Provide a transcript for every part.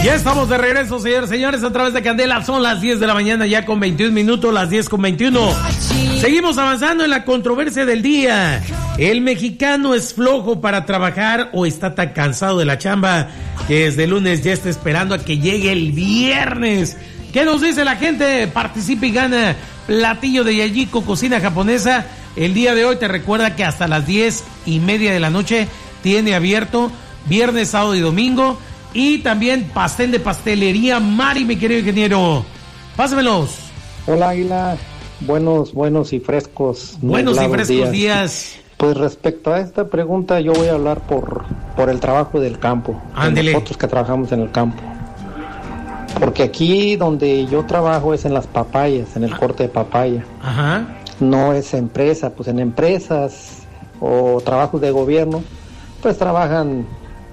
Ya estamos de regreso, señores, a través de Candela. Son las 10 de la mañana, ya con 21 minutos, las 10 con 21. Seguimos avanzando en la controversia del día. ¿El mexicano es flojo para trabajar o está tan cansado de la chamba que desde el lunes ya está esperando a que llegue el viernes? ¿Qué nos dice la gente? Participa y gana platillo de Yayiko, cocina japonesa. El día de hoy te recuerda que hasta las 10:30 de la noche tiene abierto, viernes, sábado y domingo. Y también pastel de pastelería Mari, mi querido ingeniero. Pásamelos. Hola, Águila. Buenos y frescos. Buenos y frescos días. Pues respecto a esta pregunta, yo voy a hablar por el trabajo del campo. Ándele. Nosotros que trabajamos en el campo. Porque aquí donde yo trabajo es en las papayas, en el corte de papaya. Ajá. No es empresa, pues en empresas o trabajos de gobierno, pues trabajan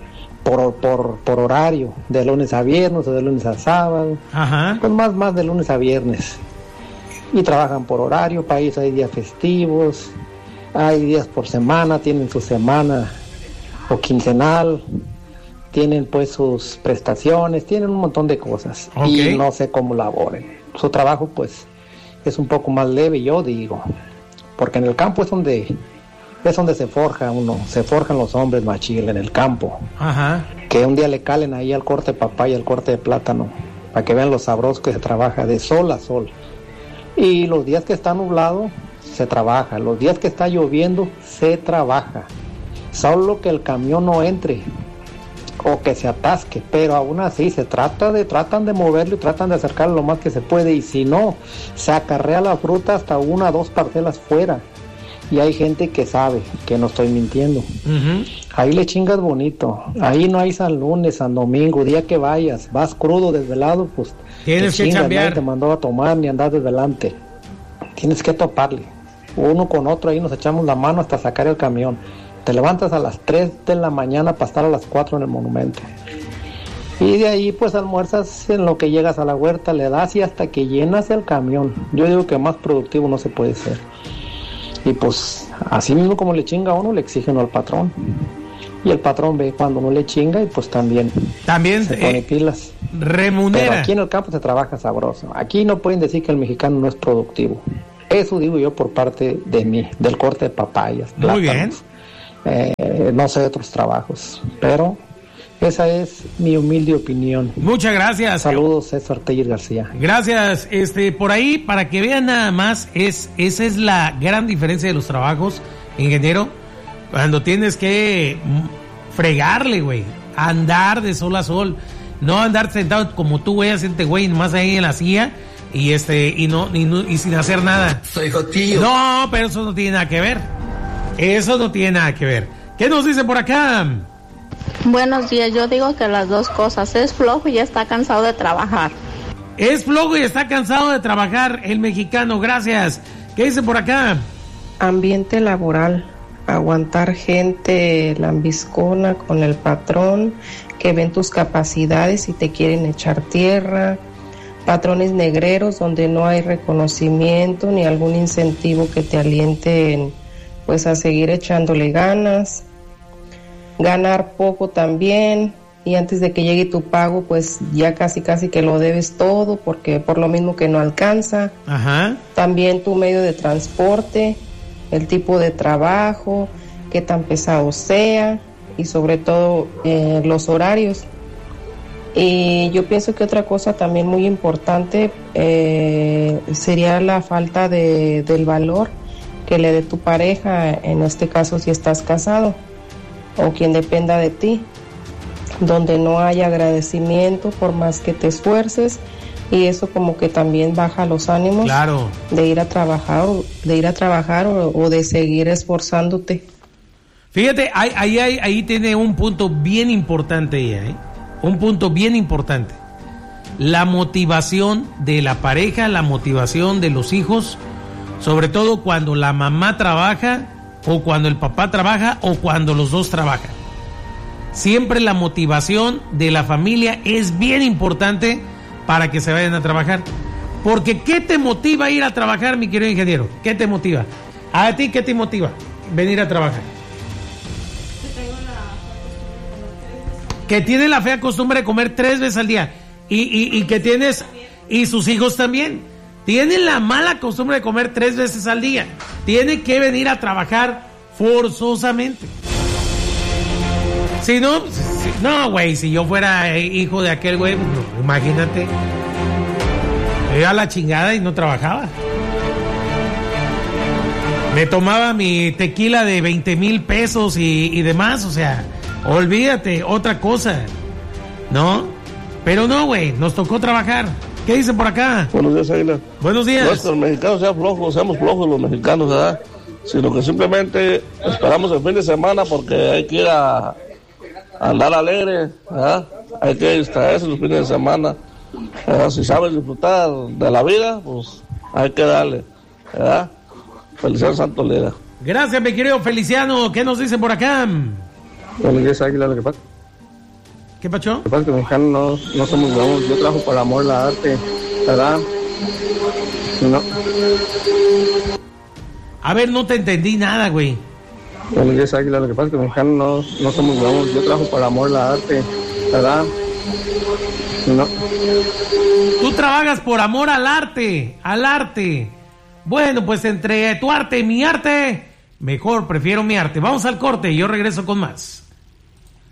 por horario, de lunes a viernes o de lunes a sábado. Ajá. Pues más de lunes a viernes. Y trabajan por horario, país, hay días festivos, hay días por semana, tienen su semana o quincenal, tienen pues sus prestaciones, tienen un montón de cosas. Okay. Y no sé cómo laboren. Su trabajo pues es un poco más leve, yo digo, porque en el campo es donde se forja uno, se forjan los hombres machil en el campo. Ajá. Que un día le calen ahí al corte de papaya, al corte de plátano, para que vean lo sabroso que se trabaja de sol a sol. Y los días que está nublado, se trabaja. Los días que está lloviendo, se trabaja. Solo que el camión no entre o que se atasque, pero aún así tratan de moverlo y tratan de acercarlo lo más que se puede, y si no, se acarrea la fruta hasta 1 o 2 parcelas fuera. Y hay gente que sabe que no estoy mintiendo. Uh-huh. Ahí le chingas bonito. Ahí no hay San Lunes, San Domingo, día que vayas, vas crudo, desvelado, pues tienes que cambiar. Nadie te mandó a tomar ni andar desvelante. Tienes que toparle. Uno con otro ahí nos echamos la mano hasta sacar el camión. Te levantas a las 3 de la mañana para estar a las 4 en el monumento. Y de ahí pues almuerzas en lo que llegas a la huerta, le das y hasta que llenas el camión. Yo digo que más productivo no se puede ser. Y pues así mismo como le chinga a uno, le exige uno al patrón. Y el patrón ve cuando uno le chinga y pues también se pone pilas. Remunera. Pero aquí en el campo se trabaja sabroso. Aquí no pueden decir que el mexicano no es productivo. Eso digo yo por parte de mí, del corte de papayas, muy plátanos. Bien. No sé de otros trabajos, pero esa es mi humilde opinión. Muchas gracias. Saludos, César Teller García. Gracias. Por ahí, para que vean nada más, esa es la gran diferencia de los trabajos, ingeniero. Cuando tienes que fregarle, güey, andar de sol a sol, no andar sentado como tú, güey, hacerte güey, nomás ahí en la silla y sin hacer nada. Soy Jotillo. No, pero eso no tiene nada que ver. Eso no tiene nada que ver. ¿Qué nos dice por acá? Buenos días, yo digo que las dos cosas, es flojo y ya está cansado de trabajar. Es flojo y está cansado de trabajar el mexicano, gracias. ¿Qué dice por acá? Ambiente laboral, aguantar gente lambiscona con el patrón, que ven tus capacidades y te quieren echar tierra, patrones negreros donde no hay reconocimiento ni algún incentivo que te alienten pues a seguir echándole ganas. Ganar poco también, y antes de que llegue tu pago pues ya casi que lo debes todo, porque por lo mismo que no alcanza. Ajá. También tu medio de transporte, el tipo de trabajo, qué tan pesado sea, y sobre todo los horarios. Y yo pienso que otra cosa también muy importante sería la falta del valor que le dé tu pareja, en este caso si estás casado o quien dependa de ti, donde no haya agradecimiento por más que te esfuerces, y eso como que también baja los ánimos. Claro. de ir a trabajar o de seguir esforzándote. Fíjate, ahí tiene un punto bien importante ella, ¿eh? Un punto bien importante. La motivación de la pareja, la motivación de los hijos, sobre todo cuando la mamá trabaja, o cuando el papá trabaja, o cuando los dos trabajan. Siempre la motivación de la familia es bien importante para que se vayan a trabajar. Porque ¿qué te motiva a ir a trabajar, mi querido ingeniero? ¿Qué te motiva? ¿A ti qué te motiva venir a trabajar? que tiene la fea costumbre de comer 3 veces al día y que tienes, y sus hijos también, tienen la mala costumbre de comer 3 veces al día. Tiene que venir a trabajar forzosamente. Si no, no, güey, si yo fuera hijo de aquel güey, no, imagínate. Me iba a la chingada y no trabajaba. Me tomaba mi tequila de 20,000 pesos y demás, o sea, olvídate, otra cosa, ¿no? Pero no, güey, nos tocó trabajar. ¿Qué dicen por acá? Buenos días, Águila. Buenos días. No es que los mexicanos sean flojos, seamos flojos los mexicanos, ¿verdad? Sino que simplemente esperamos el fin de semana porque hay que ir a andar alegre, ¿verdad? Hay que distraerse los fines de semana, ¿verdad? Si sabes disfrutar de la vida, pues hay que darle, ¿verdad? Feliciano Santo Lera. Gracias, mi querido Feliciano. ¿Qué nos dicen por acá? Buenos días, Águila. Lo que pasa, ¿Qué pacho? lo que pasa es que los mexicanos no somos buenos. Yo trabajo por amor al arte, ¿verdad? No. A ver, no te entendí nada, güey. Buenos días, Águila. Lo que pasa es que los mexicanos no somos buenos. Yo trabajo por amor al arte, ¿verdad? No. Tú trabajas por amor al arte, al arte. Bueno, pues entre tu arte y mi arte, mejor prefiero mi arte. Vamos al corte y yo regreso con más.